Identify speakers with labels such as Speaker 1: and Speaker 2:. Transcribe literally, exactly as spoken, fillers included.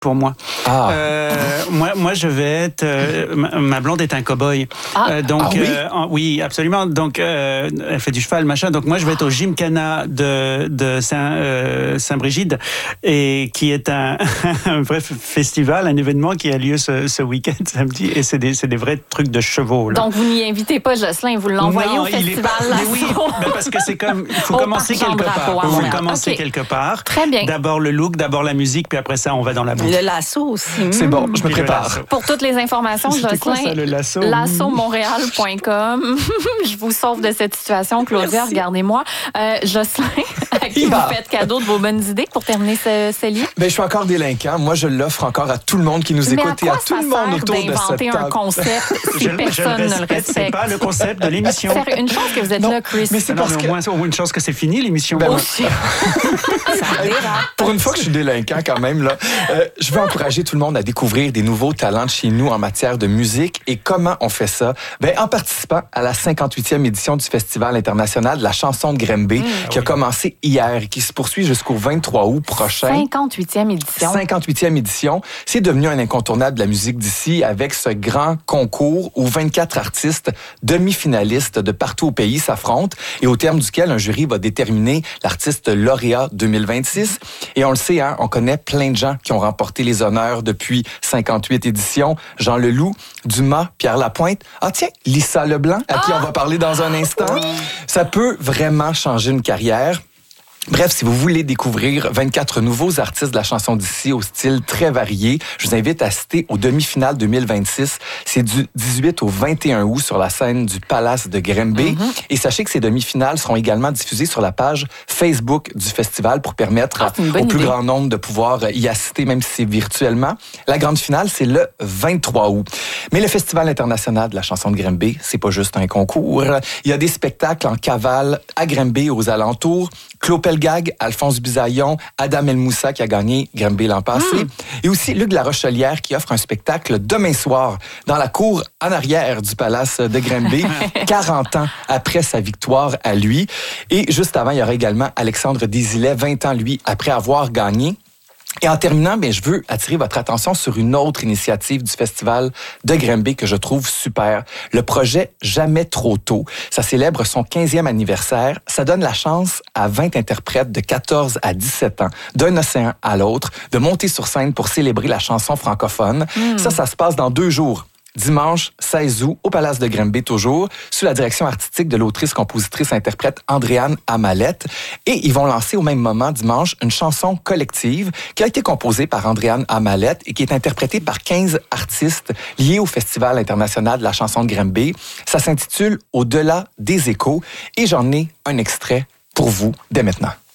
Speaker 1: pour moi.
Speaker 2: Ah.
Speaker 1: Euh, moi, moi, je vais être... Euh, ma, ma blonde est un cow-boy.
Speaker 3: Ah.
Speaker 1: Euh, donc,
Speaker 2: Ah oui?
Speaker 1: euh, en, oui, absolument. Donc, euh, elle fait du cheval, machin. Donc, moi, je vais être au Gymkhana de, de Saint, euh, Saint-Brigide, et qui est un, un vrai festival, un événement qui a lieu ce, ce week-end, samedi. Et c'est des, c'est des vrais trucs de chevaux, là.
Speaker 3: Donc, vous n'y invitez pas Jocelyn, vous l'envoyez
Speaker 1: Non,
Speaker 3: au
Speaker 1: il est
Speaker 3: festival
Speaker 1: pas- mais oui,
Speaker 3: Lasso.
Speaker 1: ben parce que c'est comme... Il faut
Speaker 3: Au
Speaker 1: commencer
Speaker 3: Parc
Speaker 1: quelque
Speaker 3: Jean-Drapeau
Speaker 1: part.
Speaker 3: à
Speaker 1: Il faut
Speaker 3: Montréal.
Speaker 1: commencer
Speaker 3: OK.
Speaker 1: quelque part.
Speaker 3: Très bien.
Speaker 1: D'abord le look, d'abord la musique, puis après ça, on va dans la bouffe.
Speaker 4: Le lasso aussi.
Speaker 2: C'est bon, je me
Speaker 1: Puis le
Speaker 2: prépare.
Speaker 1: lasso.
Speaker 3: Pour toutes les informations,
Speaker 1: C'était quoi
Speaker 3: Jocelyn,
Speaker 1: ça, le lasso?
Speaker 3: lasso montréal point com. Je vous sauve de cette situation, Claudia, regardez-moi. Euh, Jocelyn, à qui
Speaker 2: Yeah.
Speaker 3: vous faites cadeau de vos bonnes idées pour terminer ce, ce livre?
Speaker 2: Ben, je suis encore délinquant. Moi, je l'offre encore à tout le monde qui nous
Speaker 3: Mais à
Speaker 2: écoute et
Speaker 3: quoi
Speaker 2: à tout
Speaker 3: ça
Speaker 2: le monde
Speaker 3: sert
Speaker 2: autour de cette
Speaker 3: d'inventer un
Speaker 2: table.
Speaker 3: concept si
Speaker 1: Je,
Speaker 3: personne
Speaker 1: je
Speaker 3: ne le
Speaker 1: respecte, c'est
Speaker 3: respecte?
Speaker 1: pas le concept de l'émission.
Speaker 3: Sérieux, une chance que vous êtes
Speaker 2: Non,
Speaker 3: là, Chris.
Speaker 2: mais c'est
Speaker 1: Non,
Speaker 2: parce
Speaker 1: mais
Speaker 2: que-
Speaker 1: au moins, au moins une chance que c'est fini, l'émission.
Speaker 2: Ben,
Speaker 1: Ouais.
Speaker 3: Aussi.
Speaker 4: Ça dérape.
Speaker 2: Pour une fois que je suis délinquant quand même, là, euh, je veux encourager tout le monde à découvrir des nouveaux talents de chez nous en matière de musique. Et comment on fait ça? Ben, en participant à la cinquante-huitième édition du Festival international de la chanson de Granby,
Speaker 3: Mmh.
Speaker 2: qui a commencé hier et qui se poursuit jusqu'au vingt-trois août prochain.
Speaker 3: cinquante-huitième édition.
Speaker 2: cinquante-huitième édition. C'est devenu un incontournable de la musique d'ici avec ce grand concours où vingt-quatre artistes demi-finalistes de partout au pays s'affrontent et au terme duquel un jury va déterminer l'artiste lauréat deux mille vingt-six. Et on le sait, hein, on connaît plein de gens qui ont remporté les honneurs depuis cinquante-huit éditions. Jean Leloup, Dumas, Pierre Lapointe. Ah tiens, Lisa Leblanc, à qui on va parler dans un instant. Ça peut vraiment changer une carrière. Bref, si vous voulez découvrir vingt-quatre nouveaux artistes de la chanson d'ici au style très varié, je vous invite à assister aux demi-finales deux mille vingt-six. C'est du dix-huit au vingt et un août sur la scène du Palace de Granby. Mm-hmm. Et sachez que ces demi-finales seront également diffusées sur la page Facebook du festival pour permettre
Speaker 3: Ah, c'est une bonne
Speaker 2: au plus
Speaker 3: idée.
Speaker 2: grand nombre de pouvoir y assister, même si c'est virtuellement. La grande finale, c'est le vingt-trois août. Mais le Festival international de la chanson de Granby, c'est pas juste un concours. Il y a des spectacles en cavale à Granby et aux alentours. Claude Pelgag, Alphonse Bisaillon, Adam El Moussa qui a gagné Granby l'an passé. Mmh. Et aussi Luc Larochelière qui offre un spectacle demain soir dans la cour en arrière du Palace de Granby, quarante ans après sa victoire à lui. Et juste avant, il y aura également Alexandre Desilets, vingt ans lui, après avoir gagné. Et en terminant, bien, je veux attirer votre attention sur une autre initiative du Festival de Granby que je trouve super. Le projet Jamais trop tôt. Ça célèbre son quinzième anniversaire. Ça donne la chance à vingt interprètes de quatorze à dix-sept ans, d'un océan à l'autre, de monter sur scène pour célébrer la chanson francophone. Mmh. Ça, ça se passe dans deux jours. Dimanche seize août, au Palace de Granby toujours, sous la direction artistique de l'autrice, compositrice, interprète Andréane Amalette. Et ils vont lancer au même moment, dimanche, une chanson collective qui a été composée par Andréane Amalette et qui est interprétée par quinze artistes liés au Festival international de la chanson de Granby. Ça s'intitule « Au-delà des échos » et j'en ai un extrait pour vous dès maintenant.